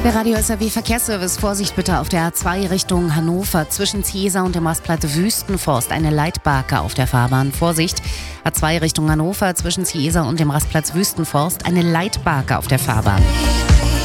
Der Radio SAW Verkehrsservice. Vorsicht bitte auf der A2 Richtung Hannover zwischen Ziesar und dem Rastplatz Wüstenforst. Eine Leitbarke auf der Fahrbahn. Vorsicht, A2 Richtung Hannover zwischen Ziesar und dem Rastplatz Wüstenforst. Eine Leitbarke auf der Fahrbahn.